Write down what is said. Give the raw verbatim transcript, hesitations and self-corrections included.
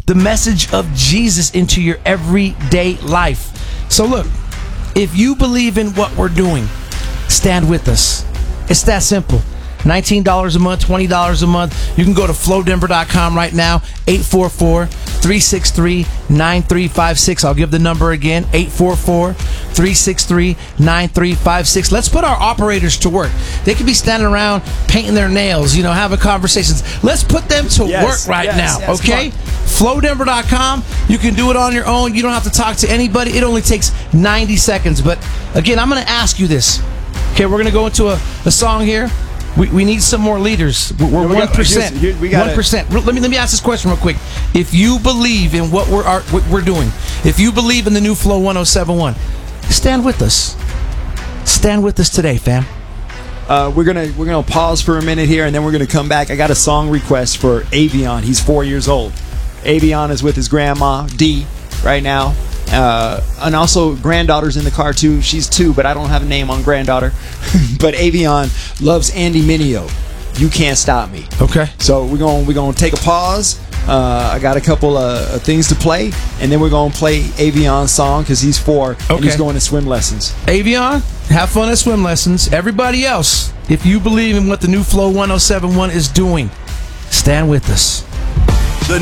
the message of Jesus into your everyday life. So look, if you believe in what we're doing, stand with us. It's that simple. nineteen dollars a month, twenty dollars a month. You can go to flow denver dot com right now, eight four four, three six three, nine three five six. I'll give the number again, eight four four, three six three, nine three five six. Let's put our operators to work. They could be standing around painting their nails, you know, having conversations. Let's put them to Yes, work right yes, now, yes, okay? flow denver dot com. You can do it on your own. You don't have to talk to anybody. It only takes ninety seconds. But again, I'm going to ask you this. Okay, we're going to go into a, a song here. We, we need some more leaders. We're we one got- percent. here's- here- we gotta- One percent. Let me let me ask this question real quick. If you believe in what we're are, what we're doing, if you believe in the new Flow one oh seven one, stand with us. Stand with us today, fam. Uh, we're gonna we're gonna pause for a minute here, and then we're gonna come back. I got a song request for Avion. He's four years old. Avion is with his grandma Dee right now, uh, and also granddaughter's in the car too. She's two, but I don't have a name on granddaughter. But Avion loves Andy Mineo. You Can't Stop Me. Okay. So we're gonna we're gonna take a pause. Uh, I got a couple of uh, things to play, and then we're gonna play Avion's song because he's four and Okay. he's going to swim lessons. Avion, have fun at swim lessons. Everybody else, if you believe in what the new Flow one oh seven one is doing, stand with us.